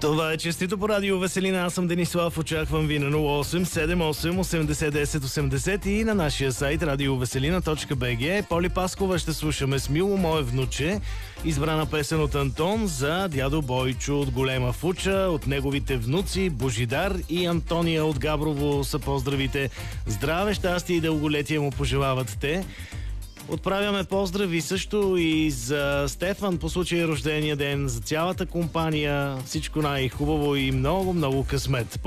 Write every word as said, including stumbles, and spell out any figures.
Това е честито по радио Веселина. Аз съм Денислав. Очаквам ви на нула осем седем осем осемдесет десет осемдесет и на нашия сайт радиовеселина точка би джи. Поли Паскова ще слушаме с Мило, мое внуче. Избрана песен от Антон за дядо Бойчо от Голема Фуча, от неговите внуци Божидар и Антония от Габрово са поздравите. Здраве, щастие и дълголетие му пожелават те. Отправяме поздрави също и за Стефан по случай рождения ден, за цялата компания. Всичко най-хубаво и много, много късмет.